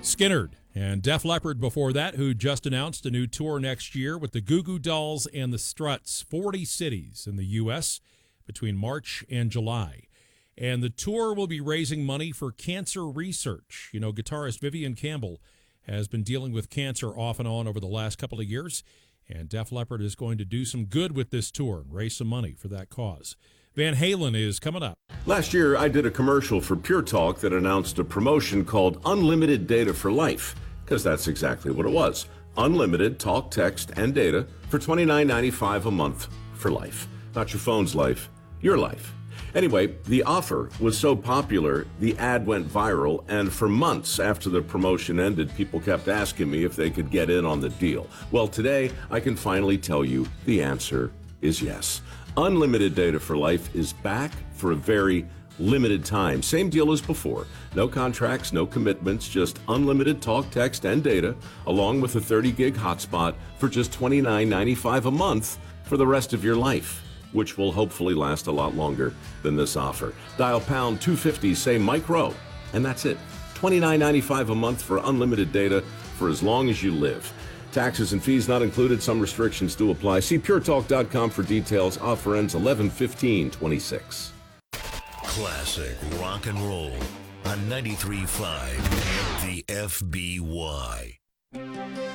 Skynyrd and Def Leppard before that, who just announced a new tour next year with the Goo Goo Dolls and the Struts, 40 cities in the U.S. between March and July. And the tour will be raising money for cancer research. You know, guitarist Vivian Campbell has been dealing with cancer off and on over the last couple of years, and Def Leppard is going to do some good with this tour and raise some money for that cause. Van Halen is coming up. Last year, I did a commercial for Pure Talk that announced a promotion called Unlimited Data for Life, because that's exactly what it was. Unlimited talk, text, and data for $29.95 a month for life. Not your phone's life, your life. Anyway, the offer was so popular, the ad went viral, and for months after the promotion ended, people kept asking me if they could get in on the deal. Well, today, I can finally tell you the answer is yes. Unlimited Data for Life is back for a very limited time. Same deal as before. No contracts, no commitments, just unlimited talk, text, and data, along with a 30-gig hotspot for just $29.95 a month for the rest of your life, which will hopefully last a lot longer than this offer. Dial pound 250, say Mike Rowe, and that's it. $29.95 a month for unlimited data for as long as you live. Taxes and fees not included. Some restrictions do apply. See puretalk.com for details. Offer ends 11/15/26. Classic rock and roll on 93.5 The FBY.